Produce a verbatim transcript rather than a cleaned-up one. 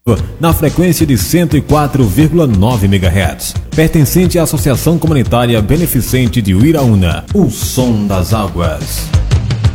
na frequência de cento e quatro vírgula nove megahertz, pertencente à Associação Comunitária Beneficente de Uiraúna, o som das águas.